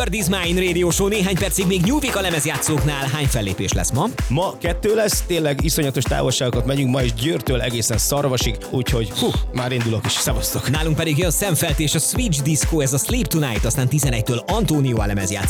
This Mine Radio Show, néhány percig még nyújtik a lemezjátszóknál. Hány fellépés lesz ma? Ma 2 lesz, tényleg iszonyatos távolságokat megyünk ma is Győrtől egészen Szarvasig, úgyhogy már indulok is, szevasztok! Nálunk pedig jön Szemfelt és a Switch Disco, ez a Sleep Tonight, aztán 11-től Antonio a lemezjátszó.